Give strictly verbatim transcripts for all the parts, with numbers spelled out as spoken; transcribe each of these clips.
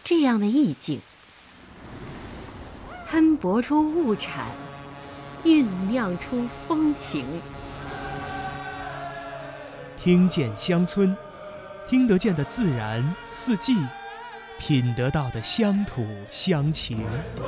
这样的意境，喷薄出物产，酝酿出风情。 听见乡村，听得见的自然四季，品得到的乡土乡情。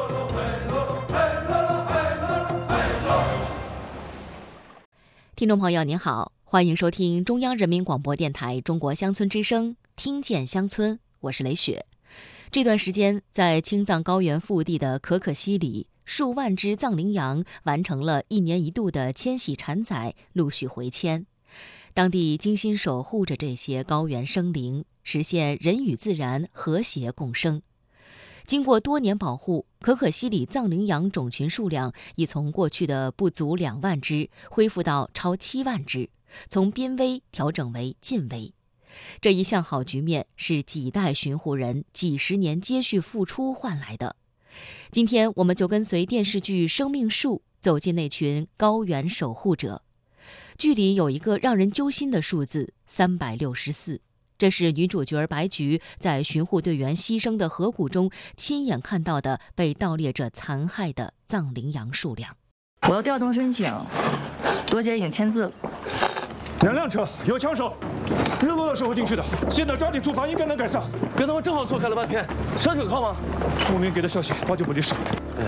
听众朋友您好，欢迎收听中央人民广播电台中国乡村之声，听见乡村，我是雷雪。这段时间，在青藏高原腹地的可可西里，数万只藏羚羊完成了一年一度的迁徙产崽，陆续回迁。当地精心守护着这些高原生灵，实现人与自然和谐共生。经过多年保护，可可西里藏羚羊种群数量已从过去的不足两万只恢复到超七万只，从濒危调整为近危。这一向好局面是几代巡护人几十年接续付出换来的。今天我们就跟随电视剧《生命树》走进那群高原守护者。剧里有一个让人揪心的数字三百六十四，这是女主角白菊在巡护队员牺牲的河谷中亲眼看到的被盗猎者残害的藏羚羊数量。 我要调动申请，多姐已经签字了。 两辆车有枪手，日落的时候进去的，现在抓紧出发，应该能赶上。 跟他们正好错开了半天，山可靠吗？ 牧民给的消息，八九不离十。 对。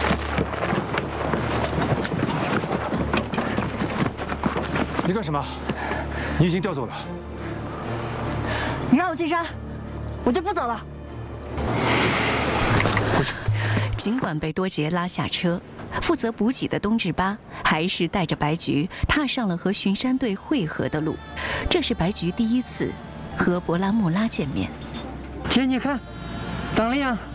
你干什么？你已经调走了。 你让我进山，我就不走了。 回去。 尽管被多杰拉下车，负责补给的东志巴还是带着白菊踏上了和巡山队会合的路。这是白菊第一次和博拉木拉见面。 姐，你看，藏羚羊。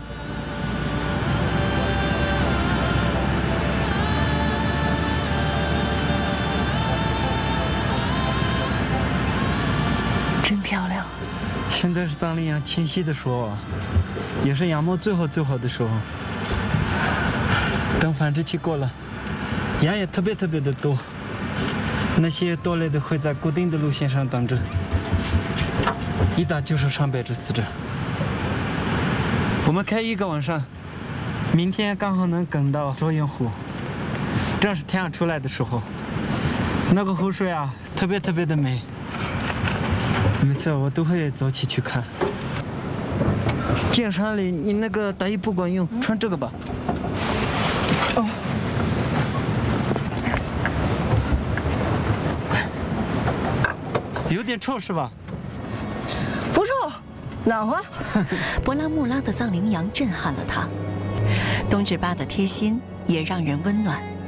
真漂亮。 现在是藏羚羊迁徙的时候，也是羊毛最好最好的时候。等繁殖期过了，羊也特别特别的多。那些盗猎的会在固定的路线上等着，一打就是上百只死者。我们开一个晚上，明天刚好能赶到卓云湖，正是太阳出来的时候，那个湖水啊，特别特别的美。每次我都会早起去看。进山里，你那个大衣不管用，穿这个吧。哦。有点臭是吧？ 不臭，暖和。 博拉木拉的藏羚羊震撼了他，东志巴的贴心也让人温暖。